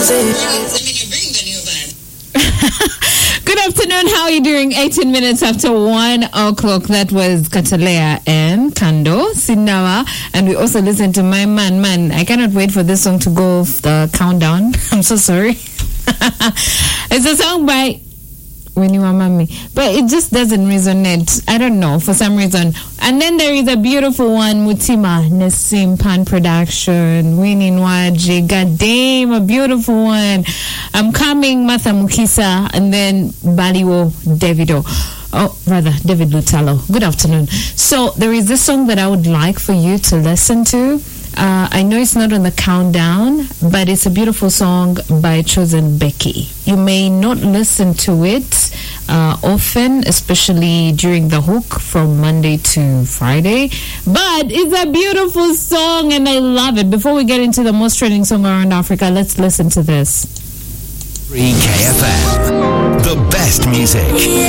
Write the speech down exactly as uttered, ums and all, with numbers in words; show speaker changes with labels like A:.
A: Good afternoon. How are you doing? eighteen minutes after one o'clock. That was Katalea and Kando Sinawa. And we also listened to My Man Man. I cannot wait for this song to go off the countdown. I'm so sorry. It's a song by Winnie Wamami, but it just doesn't resonate. I don't know, for some reason. And then there is a beautiful one, Mutima Nassim Pan Production, Winnie Nwaji. God damn, a beautiful one. I'm coming, Martha Mukisa, and then Baliwo Davido. Oh, rather, David Lutalo. Good afternoon. So there is this song that I would like for you to listen to. Uh, I know it's not on the countdown, but it's a beautiful song by Chosen Becky. You may not listen to it uh, often, especially during the hook from Monday to Friday, but it's a beautiful song and I love it. Before we get into the most trending song around Africa, let's listen to this.
B: three K F M, the best music.